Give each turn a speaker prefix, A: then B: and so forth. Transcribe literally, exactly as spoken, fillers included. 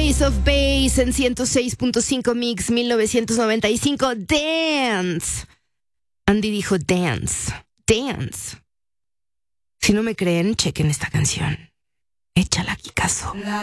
A: Ace of Base en ciento seis punto cinco Mix mil novecientos noventa y cinco. Dance. Andy dijo dance. Dance. Si no me creen, chequen esta canción. Échala, Kikazo.
B: La